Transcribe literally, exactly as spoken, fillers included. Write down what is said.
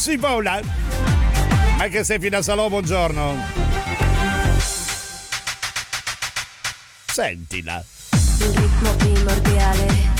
si vola. Anche se fino a Salò, buongiorno. Sentila. Il ritmo primordiale